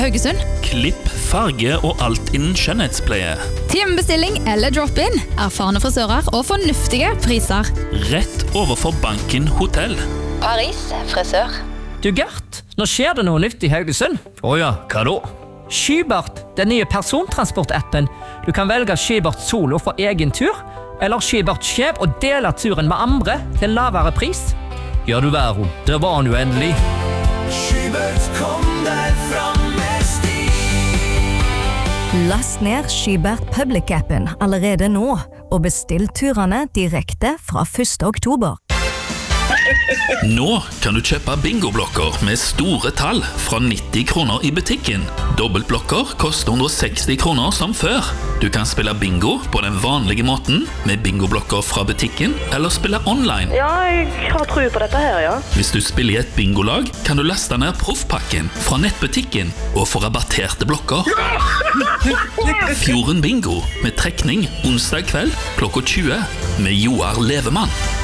Haugesund. Klipp, farge og alt innen skjønnhetspleie. Timebestilling eller drop-in. Erfarne frisører og fornuftige priser. Rett overfor Banken Hotell. Paris frisør. Du Gert, nå skjer det noe nytt i Haugesund. Åja, hva da? Skybart, den nye persontransportappen. Du kan velge Skybart Solo for egen tur, eller Skybart Skjeb og dele turen med andre til en lavere pris. Ja du væro, det var han jo endelig. Skybert kom der fram med stil. Last ned Skybert Public-appen allerede nå, og bestill turene direkte fra 1. oktober. Nå kan du kjøpe bingoblokker med store tall fra 90 kroner i butikken. Dobbeltblokker koster 160 kroner som før. Du kan spille bingo på den vanlige måten med bingoblokker fra butikken, eller spille online. Ja, jeg har tro på dette her, ja. Hvis du spiller i et bingolag, kan du laste ned proffpakken fra nettbutikken og få rabatterte blokker. Fjorden Bingo med trekning onsdag kveld klokka 20 med Joar Levemann.